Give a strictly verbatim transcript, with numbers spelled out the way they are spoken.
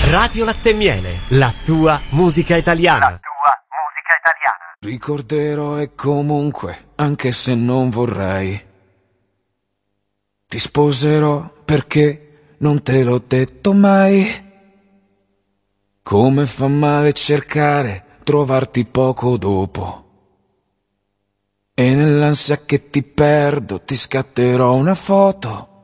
Radio Latte e Miele, la tua musica italiana. La tua musica italiana. Ricorderò e comunque, anche se non vorrei, ti sposerò perché non te l'ho detto mai. Come fa male cercare, trovarti poco dopo. E nell'ansia che ti perdo ti scatterò una foto